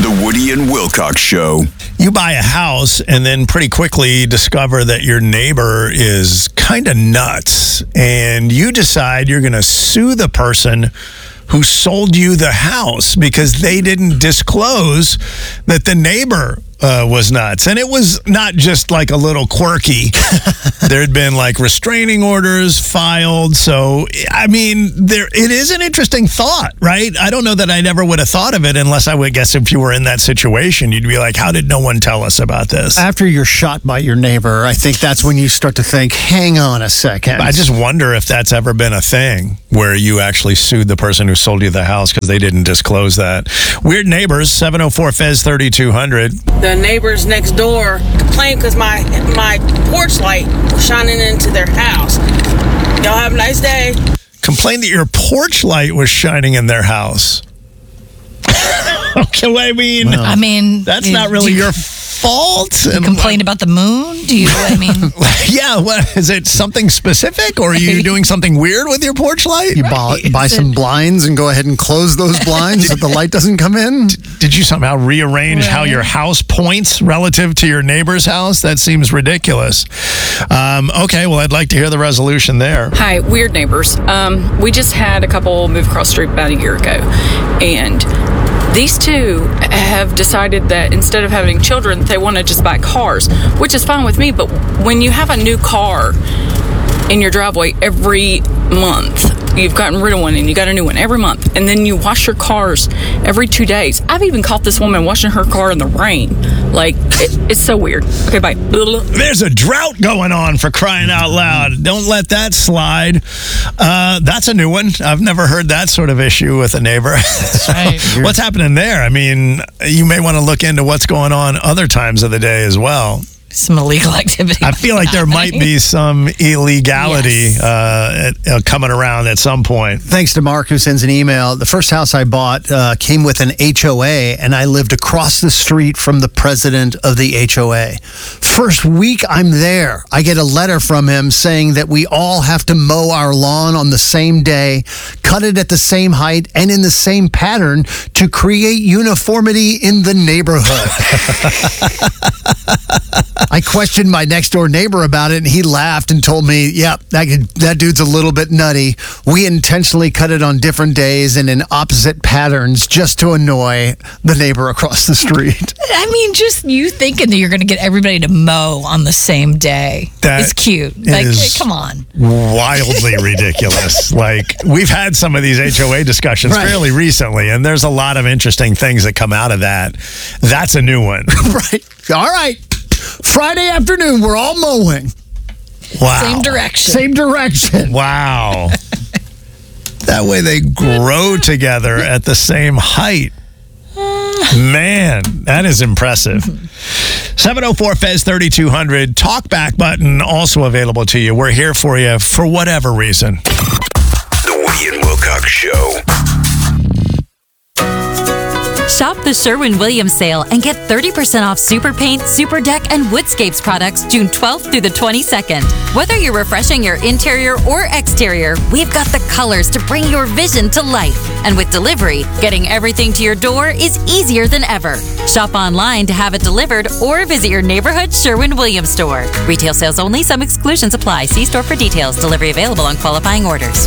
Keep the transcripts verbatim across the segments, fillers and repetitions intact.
The Woody and Wilcox Show. You buy a house and then pretty quickly discover that your neighbor is kind of nuts, and you decide you're going to sue the person who sold you the house because they didn't disclose that the neighbor uh, was nuts. And it was not just like a little quirky. There had been like restraining orders filed. So, I mean, there it is an interesting thought, right? I don't know that I never would have thought of it unless I would guess if you were in that situation, you'd be like, how did no one tell us about this? After you're shot by your neighbor, I think that's when you start to think, hang on a second. I just wonder if that's ever been a thing where you actually sued the person who sold you the house because they didn't disclose that. Weird Neighbors, seven oh four F E Z thirty-two hundred. The neighbors next door complained because my my porch light was shining into their house. Y'all have a nice day. Complained that your porch light was shining in their house. Okay, well, I mean, well, I mean, that's not really your fault. You and complain about the moon? Do you? I mean, yeah. What is it? Something specific, or are you doing something weird with your porch light? You buy, buy some blinds and go ahead and close those blinds so the light doesn't come in. D- did you somehow rearrange right. how your house points relative to your neighbor's house? That seems ridiculous. Um, okay, well, I'd like to hear the resolution there. Hi, Weird Neighbors. Um, we just had a couple move across the street about a year ago, and these two have decided that instead of having children, they want to just buy cars, which is fine with me. But when you have a new car in your driveway every month, you've gotten rid of one and you got a new one every month, and then you wash your cars every two days. I've even caught this woman washing her car in the rain. Like, it, it's so weird. Okay, bye. There's a drought going on, for crying out loud. Don't let that slide. Uh, that's a new one. I've never heard that sort of issue with a neighbor. That's right. What's happening there? I mean, you may want to look into what's going on other times of the day as well. Some illegal activity. I feel like there might be some illegality yes. uh, at, uh, coming around at some point. Thanks to Mark, who sends an email. The first house I bought uh, came with an H O A, and I lived across the street from the president of the H O A. First week I'm there, I get a letter from him saying that we all have to mow our lawn on the same day, cut it at the same height, and in the same pattern to create uniformity in the neighborhood. I questioned my next door neighbor about it, and he laughed and told me, yeah, that, that dude's a little bit nutty. We intentionally cut it on different days and in opposite patterns just to annoy the neighbor across the street. I mean, just you thinking that you're going to get everybody to mow on the same day. That it's cute. Like, come on. Wildly ridiculous. Like, we've had some of these H O A discussions right. fairly recently, and there's a lot of interesting things that come out of that. That's a new one. Right. All right. Friday afternoon, we're all mowing. Wow. Same direction. Same direction. Wow. That way they grow together at the same height. Man, that is impressive. seven oh four F E Z thirty-two hundred. Talkback button also available to you. We're here for you for whatever reason. The Woody and Wilcox Show. Shop the Sherwin-Williams sale and get thirty percent off Super Paint, Super Deck, and Woodscapes products June twelfth through the twenty-second. Whether you're refreshing your interior or exterior, we've got the colors to bring your vision to life. And with delivery, getting everything to your door is easier than ever. Shop online to have it delivered or visit your neighborhood Sherwin-Williams store. Retail sales only. Some exclusions apply. See store for details. Delivery available on qualifying orders.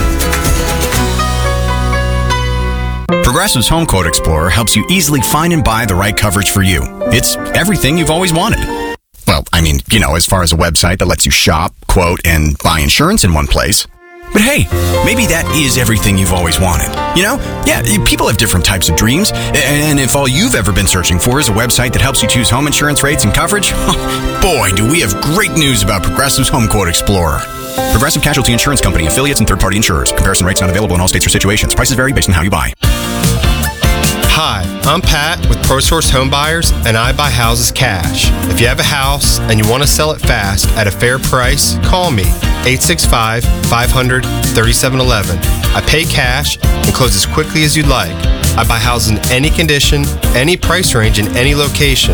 Progressive's Home Quote Explorer helps you easily find and buy the right coverage for you. It's everything you've always wanted. Well, I mean, you know, as far as a website that lets you shop, quote, and buy insurance in one place. But hey, maybe that is everything you've always wanted. You know? Yeah, people have different types of dreams. And if all you've ever been searching for is a website that helps you choose home insurance rates and coverage, boy, do we have great news about Progressive's Home Quote Explorer. Progressive Casualty Insurance Company, affiliates, and third-party insurers. Comparison rates not available in all states or situations. Prices vary based on how you buy. Hi, I'm Pat with ProSource Home Buyers, and I buy houses cash. If you have a house and you want to sell it fast at a fair price, call me, eight six five, five hundred, thirty-seven eleven. I pay cash and close as quickly as you'd like. I buy houses in any condition, any price range, in any location.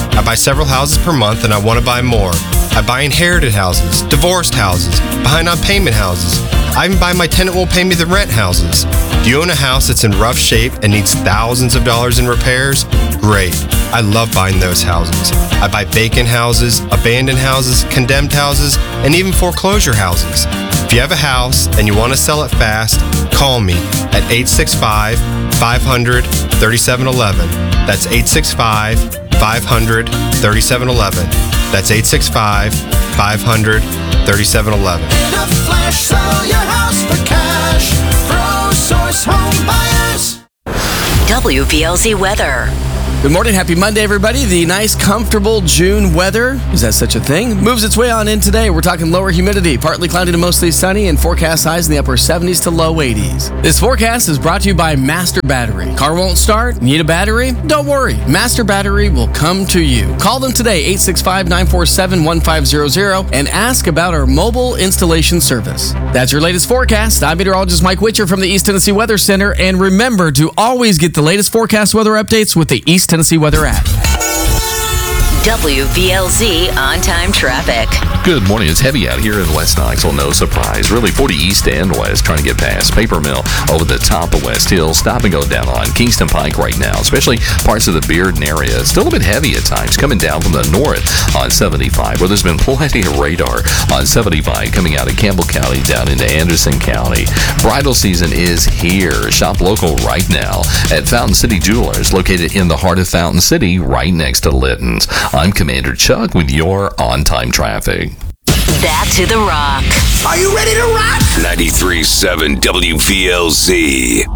I buy several houses per month and I want to buy more. I buy inherited houses, divorced houses, behind on payment houses. I even buy my tenant won't pay me the rent houses. Do you own a house that's in rough shape and needs thousands of dollars in repairs? Great. I love buying those houses. I buy vacant houses, abandoned houses, condemned houses, and even foreclosure houses. If you have a house and you want to sell it fast, call me at eight six five, five hundred, thirty-seven eleven. That's eight six five, five hundred, thirty-seven eleven. That's eight six five, five hundred, thirty-seven eleven. In a flash, sell your house for cash. ProSource Home Buyers. W V L Z weather. Good morning. Happy Monday, everybody. The nice, comfortable June weather, is that such a thing, moves its way on in today. We're talking lower humidity, partly cloudy to mostly sunny, and forecast highs in the upper seventies to low eighties. This forecast is brought to you by Master Battery. Car won't start? Need a battery? Don't worry. Master Battery will come to you. Call them today, eight six five, nine four seven, one five zero zero, and ask about our mobile installation service. That's your latest forecast. I'm meteorologist Mike Witcher from the East Tennessee Weather Center, and remember to always get the latest forecast weather updates with the East Tennessee Weather app. W V L Z on-time traffic. Good morning. It's heavy out here in West Knoxville. No surprise. Really forty east and west trying to get past Paper Mill over the top of West Hill. Stop and go down on Kingston Pike right now, especially parts of the Bearden area. It's still a bit heavy at times coming down from the north on seventy-five, where there's been plenty of radar on seventy-five coming out of Campbell County down into Anderson County. Bridal season is here. Shop local right now at Fountain City Jewelers, located in the heart of Fountain City, right next to Litton's. I'm Commander Chuck with your on-time traffic. That to the rock. Are you ready to rock? ninety-three point seven W V L Z.